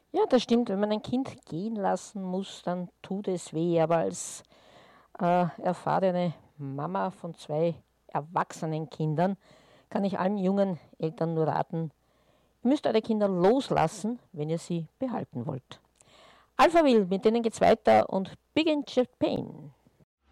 Ja, das stimmt. Wenn man ein Kind gehen lassen muss, dann tut es weh. Aber als erfahrene Mama von zwei erwachsenen Kindern kann ich allen jungen Eltern nur raten, ihr müsst eure Kinder loslassen, wenn ihr sie behalten wollt. Alphaville, mit denen geht's weiter und Big in Japan.